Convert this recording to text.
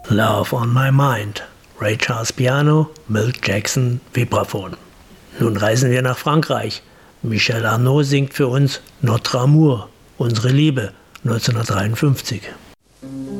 Love on My Mind, Ray Charles Piano, Milt Jackson Vibraphon. Nun reisen wir nach Frankreich. Michel Arnaud singt für uns Notre Amour, unsere Liebe, 1953.